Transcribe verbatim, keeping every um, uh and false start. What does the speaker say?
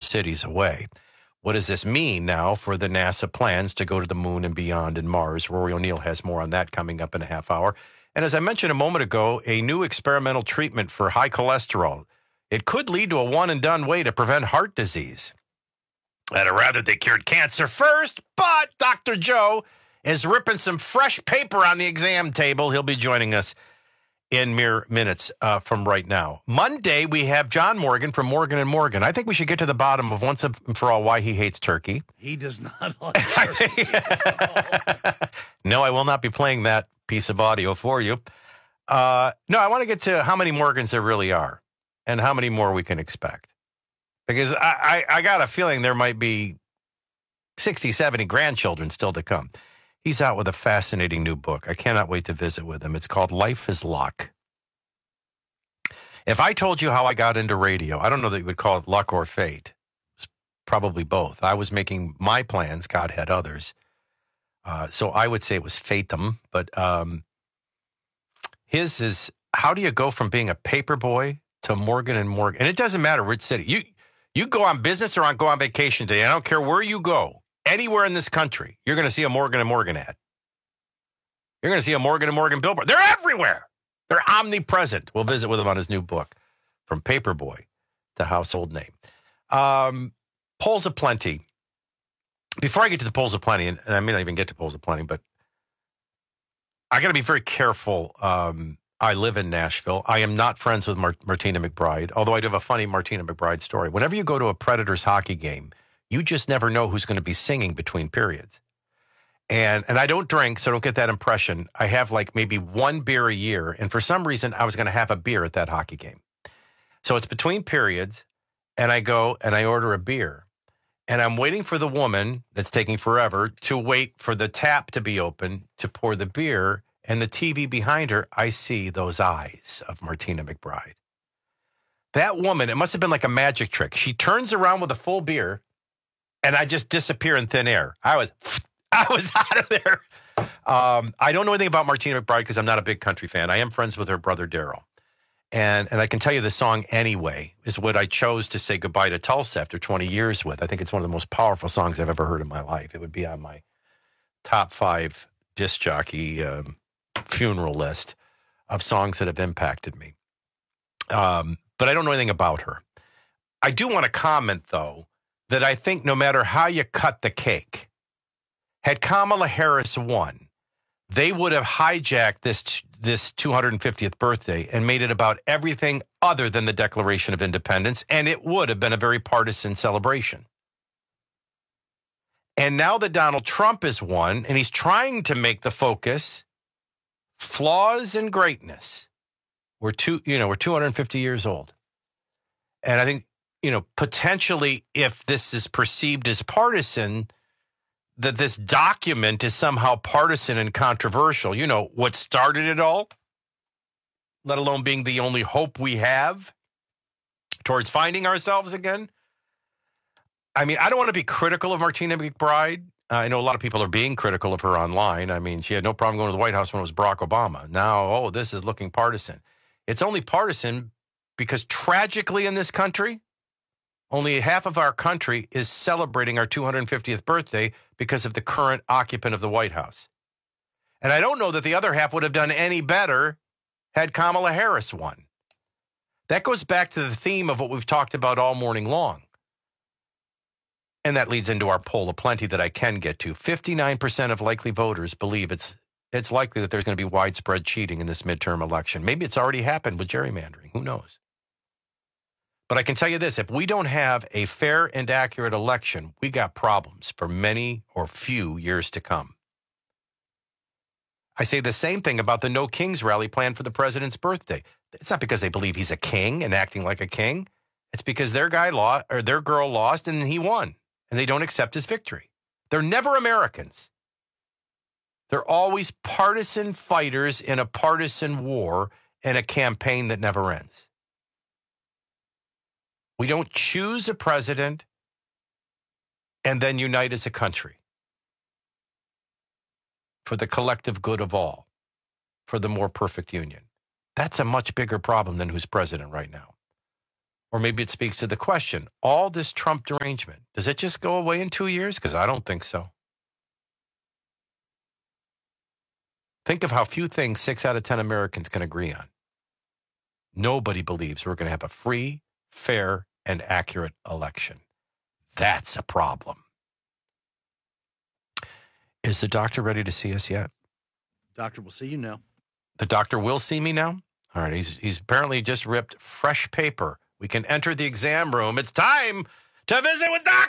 cities away. What does this mean now for the NASA plans to go to the moon and beyond and Mars? Rory O'Neill has more on that coming up in a half hour. And as I mentioned a moment ago, a new experimental treatment for high cholesterol. It could lead to a one-and-done way to prevent heart disease. I'd have rather they cured cancer first, but Doctor Joe is ripping some fresh paper on the exam table. He'll be joining us in mere minutes uh, from right now. Monday, we have John Morgan from Morgan and Morgan. I think we should get to the bottom of once and for all why he hates turkey. He does not like turkey. No, I will not be playing that piece of audio for you. Uh, no, I want to get to how many Morgans there really are and how many more we can expect. Because I, I, I got a feeling there might be sixty, seventy grandchildren still to come. He's out with a fascinating new book. I cannot wait to visit with him. It's called Life is Luck. If I told you how I got into radio, I don't know that you would call it luck or fate. It's probably both. I was making my plans. God had others. Uh, so I would say it was fatum. But um, his is, how do you go from being a paper boy to Morgan and Morgan? And it doesn't matter which city. You, you go on business or on go on vacation today. I don't care where you go. Anywhere in this country, you're going to see a Morgan and Morgan ad. You're going to see a Morgan and Morgan billboard. They're everywhere. They're omnipresent. We'll visit with him on his new book, From Paperboy to Household Name. Um, polls of plenty. Before I get to the polls of plenty, and I may not even get to polls of plenty, but I got to be very careful. Um, I live in Nashville. I am not friends with Mar- Martina McBride, although I do have a funny Martina McBride story. Whenever you go to a Predators hockey game, you just never know who's going to be singing between periods. And and I don't drink, so don't get that impression. I have like maybe one beer a year. And for some reason, I was going to have a beer at that hockey game. So it's between periods, and I go and I order a beer. And I'm waiting for the woman that's taking forever to wait for the tap to be open to pour the beer. And the T V behind her, I see those eyes of Martina McBride. That woman, it must have been like a magic trick. She turns around with a full beer, and I just disappear in thin air. I was, I was out of there. Um, I don't know anything about Martina McBride because I'm not a big country fan. I am friends with her brother Daryl, and and I can tell you the song "Anyway" is what I chose to say goodbye to Tulsa after twenty years with. I think it's one of the most powerful songs I've ever heard in my life. It would be on my top five disc jockey um, funeral list of songs that have impacted me. Um, but I don't know anything about her. I do want to comment though, that I think no matter how you cut the cake, had Kamala Harris won, they would have hijacked this this two hundred fiftieth birthday and made it about everything other than the Declaration of Independence, and it would have been a very partisan celebration. And now that Donald Trump has won, and he's trying to make the focus flaws and greatness. We're two, you know, we're two hundred fifty years old, and I think, you know, potentially if this is perceived as partisan, that this document is somehow partisan and controversial. You know, what started it all, let alone being the only hope we have towards finding ourselves again. I mean, I don't want to be critical of Martina McBride. Uh, I know a lot of people are being critical of her online. I mean, she had no problem going to the White House when it was Barack Obama. Now, oh, this is looking partisan. It's only partisan because tragically in this country, only half of our country is celebrating our two hundred fiftieth birthday because of the current occupant of the White House. And I don't know that the other half would have done any better had Kamala Harris won. That goes back to the theme of what we've talked about all morning long. And that leads into our poll of plenty that I can get to. fifty-nine percent of likely voters believe it's it's likely that there's going to be widespread cheating in this midterm election. Maybe it's already happened with gerrymandering. Who knows? But I can tell you this, if we don't have a fair and accurate election, we got problems for many or few years to come. I say the same thing about the No Kings rally planned for the president's birthday. It's not because they believe he's a king and acting like a king. It's because their guy lost, or their girl lost and he won, and they don't accept his victory. They're never Americans. They're always partisan fighters in a partisan war and a campaign that never ends. We don't choose a president and then unite as a country for the collective good of all, for the more perfect union. That's a much bigger problem than who's president right now. Or maybe it speaks to the question, all this Trump derangement, does it just go away in two years? Because I don't think so. Think of how few things six out of ten Americans can agree on. Nobody believes we're going to have a free, fair, and accurate election. That's a problem. Is the doctor ready to see us yet? Doctor will see you now. The doctor will see me now? All right, he's, he's apparently just ripped fresh paper. We can enter the exam room. It's time to visit with Doc